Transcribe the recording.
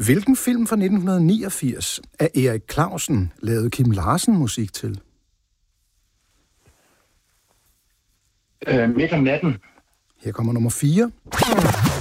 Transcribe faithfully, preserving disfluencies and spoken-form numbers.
Hvilken film fra nitten niogfirs af Erik Clausen lavede Kim Larsen musik til? Øh, midt om natten. Her kommer nummer fire.